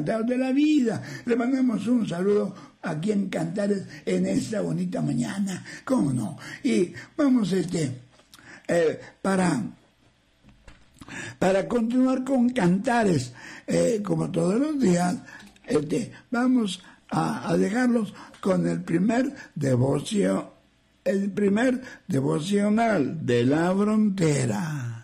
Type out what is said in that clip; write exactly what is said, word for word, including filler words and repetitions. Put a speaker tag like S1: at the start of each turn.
S1: encantados de la vida. Le mandamos un saludo aquí en Cantares en esta bonita mañana, ¿cómo no? Y vamos este eh, para para continuar con Cantares, eh, como todos los días, este, vamos a, a dejarlos con el primer devocio, el primer devocional de la frontera.